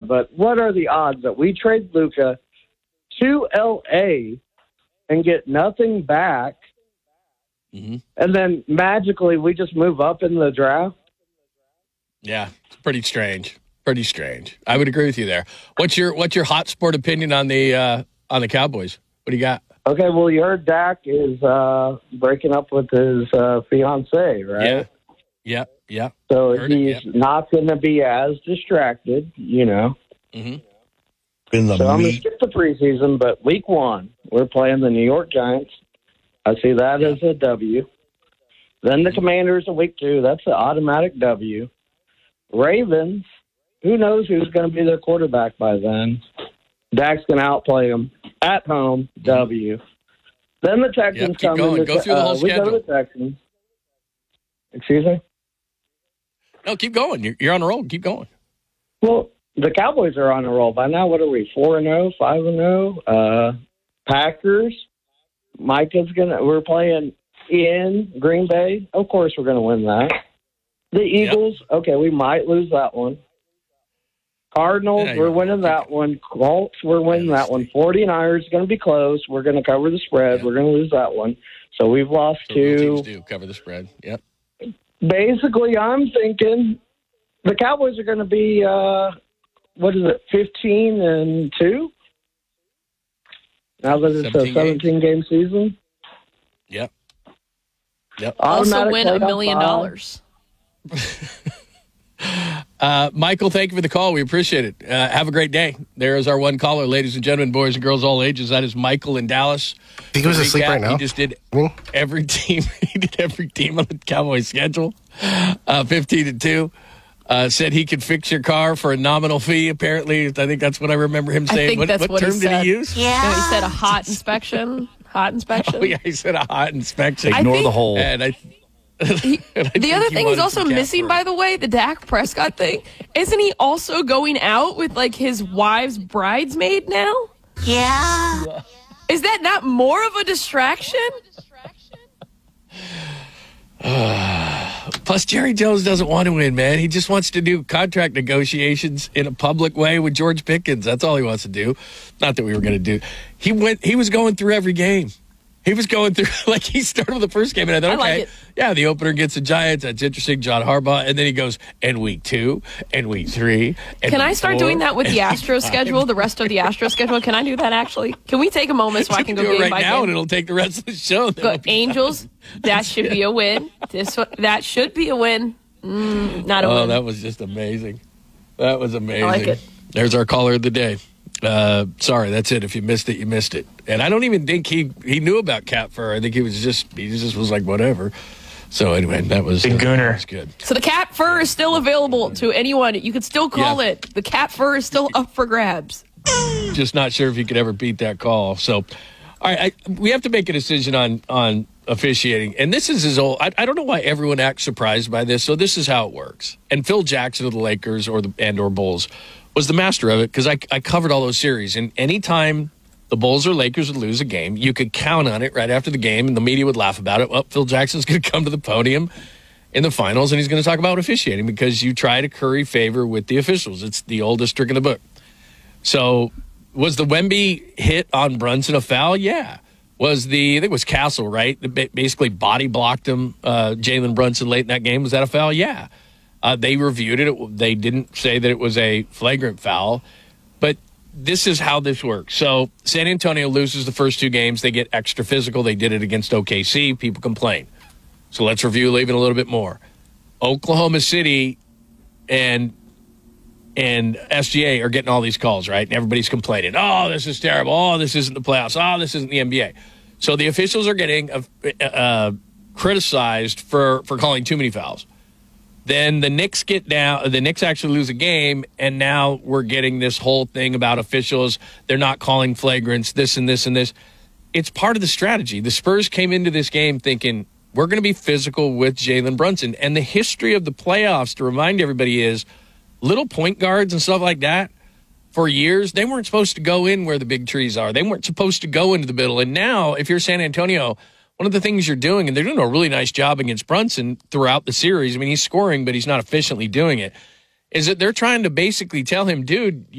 but what are the odds that we trade Luka to L.A. and get nothing back, and then magically we just move up in the draft? Yeah, it's pretty strange. Pretty strange. I would agree with you there. What's your hot sport opinion on the Cowboys? What do you got? Okay, well, you heard Dak is breaking up with his fiancée, right? Yeah. So he's not going to be as distracted, you know. Mm-hmm. So I'm going to skip the preseason, but week 1, we're playing the New York Giants. I see that as a W. Then the Commanders in week 2. That's an automatic W. Ravens, who knows who's going to be their quarterback by then. Dak's going to outplay them. At home, W. Then the Texans come in. Go through the whole schedule. We go to the Texans. Excuse me? No, keep going. You're on a roll. Keep going. Well, the Cowboys are on a roll. By now, what are we, 4-0, 5-0? Packers. We're playing in Green Bay. Of course, we're going to win that. The Eagles, okay, we might lose that one. Cardinals, we're winning that one. Colts, we're winning that one. 49ers, going to be close. We're going to cover the spread. We're going to lose that one. So we've lost two. Teams do cover the spread. Yep. Basically, I'm thinking the Cowboys are going to be, 15-2? Now that it's a 17-game season? Yep. Also win $1 million. Michael, thank you for the call. We appreciate it. Have a great day. There is our one caller, ladies and gentlemen, boys and girls, all ages. That is Michael in Dallas. I think he was asleep right now. He just did every team. He did every team on the Cowboys schedule. 15-2. Said he could fix your car for a nominal fee. Apparently, I think that's what I remember him saying. What term did he use? Yeah. No, he said a hot inspection. Hot inspection. Oh, yeah, he said a hot inspection. Ignore the hole. And the other thing he's also missing, by the way, the Dak Prescott thing. Isn't he also going out with, like, his wife's bridesmaid now? Yeah. Is that not more of a distraction? Plus, Jerry Jones doesn't want to win, man. He just wants to do contract negotiations in a public way with George Pickens. That's all he wants to do. Not that we were going to do. He was going through every game. He was going through, like, he started with the first game, and I thought, okay, yeah, the opener gets the Giants. That's interesting, John Harbaugh. And then he goes, and week 2, and week 3. And can I start doing that with the Astros schedule, the rest of the Astros schedule? Can I do that, actually? Can we take a moment so I can go game by game? Right now, and it'll take the rest of the show. Angels, that should be a win. That should be a win. Not a win. Oh, that was just amazing. That was amazing. I like it. There's our caller of the day. Sorry, that's it. If you missed it, you missed it. And I don't even think he knew about cat fur. I think he just was like, whatever. So anyway, that was Big Gooner. That was good. So the cat fur is still available to anyone. You could still call it. The cat fur is still up for grabs. Just not sure if you could ever beat that call. So, all right, we have to make a decision on officiating. And this is as old. I don't know why everyone acts surprised by this. So this is how it works. And Phil Jackson of the Lakers or Bulls was the master of it because I covered all those series. And anytime the Bulls or Lakers would lose a game, you could count on it right after the game, and the media would laugh about it. Well, Phil Jackson's going to come to the podium in the finals, and he's going to talk about officiating because you try to curry favor with the officials. It's the oldest trick in the book. So was the Wemby hit on Brunson a foul? Yeah. I think it was Castle, right? That basically body blocked him, Jalen Brunson, late in that game. Was that a foul? Yeah. They reviewed it. They didn't say that it was a flagrant foul. But this is how this works. So San Antonio loses the first 2 games. They get extra physical. They did it against OKC. People complain. So let's review even a little bit more. Oklahoma City and SGA are getting all these calls, right? And everybody's complaining. Oh, this is terrible. Oh, this isn't the playoffs. Oh, this isn't the NBA. So the officials are getting criticized for calling too many fouls. Then the Knicks get down. The Knicks actually lose a game, and now we're getting this whole thing about officials. They're not calling flagrants, this and this and this. It's part of the strategy. The Spurs came into this game thinking, we're going to be physical with Jalen Brunson. And the history of the playoffs, to remind everybody, is little point guards and stuff like that, for years, they weren't supposed to go in where the big trees are. They weren't supposed to go into the middle. And now, if you're San Antonio, one of the things you're doing, and they're doing a really nice job against Brunson throughout the series, I mean, he's scoring, but he's not efficiently doing it, is that they're trying to basically tell him, dude,